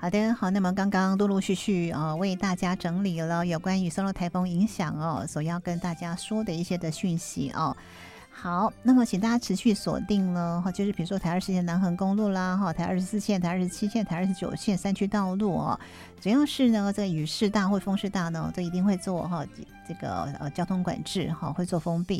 好的，好，那么刚刚陆陆续续为大家整理了有关于松肉台风影响所要跟大家说的一些的讯息好，那么请大家持续锁定了就是比如说台24线南横公路啦台24线、台27线、台29线山区道路只要是呢这个雨势大或风势大呢，都一定会做这个交通管制会做封闭。